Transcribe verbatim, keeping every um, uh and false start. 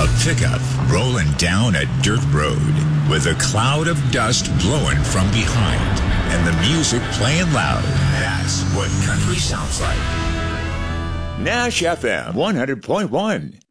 A pickup rolling down a dirt road with a cloud of dust blowing from behind and the music playing loud. That's what country sounds like. Nash F M one hundred point one.